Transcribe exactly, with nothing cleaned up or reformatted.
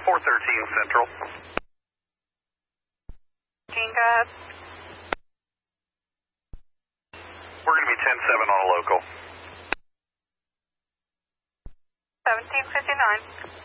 four thirteen Central. King, go ahead. We're going to be ten seven on a local. seventeen fifty-nine.